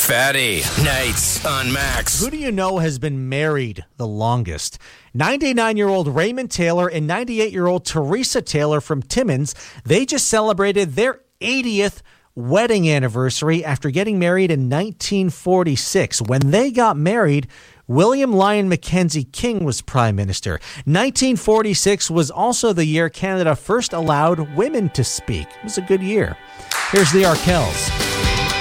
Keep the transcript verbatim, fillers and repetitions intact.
Fatty Nights on Max. Who do you know has been married the longest? ninety-nine-year-old Raymond Taylor and ninety-eight-year-old Teresa Taylor from Timmins. They just celebrated their eightieth wedding anniversary after getting married in nineteen forty-six. When they got married, William Lyon Mackenzie King was Prime Minister. nineteen forty-six was also the year Canada first allowed women to speak. It was a good year. Here's the Arkells.